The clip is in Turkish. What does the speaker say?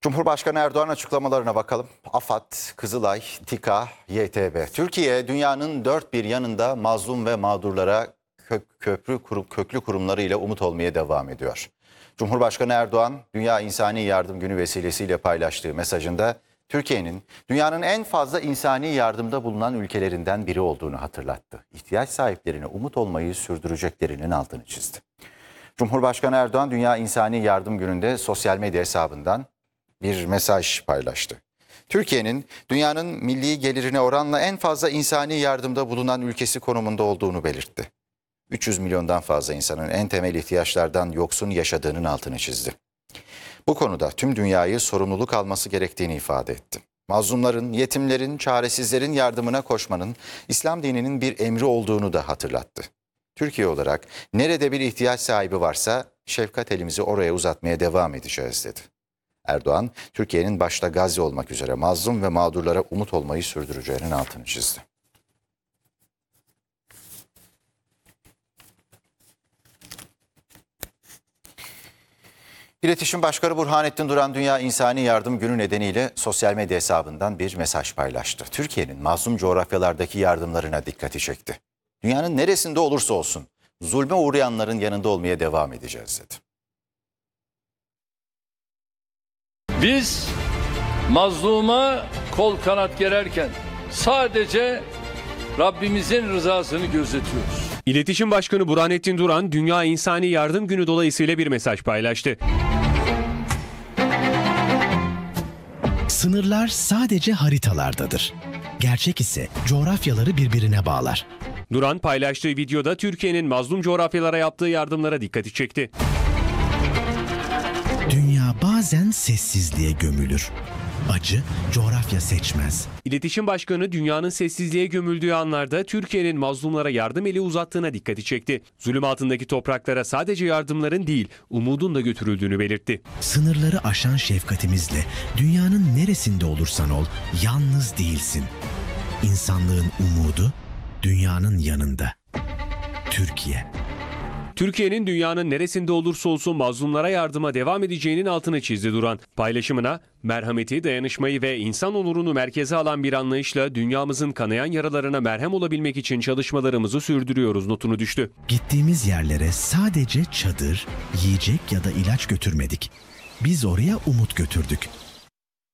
Cumhurbaşkanı Erdoğan açıklamalarına bakalım. AFAD, Kızılay, TİKA, YTB. Türkiye dünyanın dört bir yanında mazlum ve mağdurlara köklü kurumlarıyla umut olmaya devam ediyor. Cumhurbaşkanı Erdoğan, Dünya İnsani Yardım Günü vesilesiyle paylaştığı mesajında Türkiye'nin dünyanın en fazla insani yardımda bulunan ülkelerinden biri olduğunu hatırlattı. İhtiyaç sahiplerine umut olmayı sürdüreceklerinin altını çizdi. Cumhurbaşkanı Erdoğan, Dünya İnsani Yardım Günü'nde sosyal medya hesabından bir mesaj paylaştı. Türkiye'nin dünyanın milli gelirine oranla en fazla insani yardımda bulunan ülkesi konumunda olduğunu belirtti. 300 milyondan fazla insanın en temel ihtiyaçlardan yoksun yaşadığının altını çizdi. Bu konuda tüm dünyayı sorumluluk alması gerektiğini ifade etti. Mazlumların, yetimlerin, çaresizlerin yardımına koşmanın İslam dininin bir emri olduğunu da hatırlattı. Türkiye olarak nerede bir ihtiyaç sahibi varsa şefkat elimizi oraya uzatmaya devam edeceğiz dedi. Erdoğan, Türkiye'nin başta Gazze olmak üzere mazlum ve mağdurlara umut olmayı sürdüreceğinin altını çizdi. İletişim Başkanı Burhanettin Duran, Dünya İnsani Yardım Günü nedeniyle sosyal medya hesabından bir mesaj paylaştı. Türkiye'nin mazlum coğrafyalardaki yardımlarına dikkati çekti. Dünyanın neresinde olursa olsun zulme uğrayanların yanında olmaya devam edeceğiz dedi. Biz mazluma kol kanat gererken sadece Rabbimizin rızasını gözetiyoruz. İletişim Başkanı Burhanettin Duran, Dünya İnsani Yardım Günü dolayısıyla bir mesaj paylaştı. Sınırlar sadece haritalardadır. Gerçek ise coğrafyaları birbirine bağlar. Duran paylaştığı videoda Türkiye'nin mazlum coğrafyalara yaptığı yardımlara dikkati çekti. Dünya bazen sessizliğe gömülür. Acı coğrafya seçmez. İletişim Başkanı, dünyanın sessizliğe gömüldüğü anlarda Türkiye'nin mazlumlara yardım eli uzattığına dikkati çekti. Zulüm altındaki topraklara sadece yardımların değil, umudun da götürüldüğünü belirtti. Sınırları aşan şefkatimizle dünyanın neresinde olursan ol, yalnız değilsin. İnsanlığın umudu dünyanın yanında. Türkiye. Türkiye'nin dünyanın neresinde olursa olsun mazlumlara yardıma devam edeceğinin altını çizdi Duran. Paylaşımına, merhameti, dayanışmayı ve insan onurunu merkeze alan bir anlayışla dünyamızın kanayan yaralarına merhem olabilmek için çalışmalarımızı sürdürüyoruz notunu düştü. Gittiğimiz yerlere sadece çadır, yiyecek ya da ilaç götürmedik. Biz oraya umut götürdük.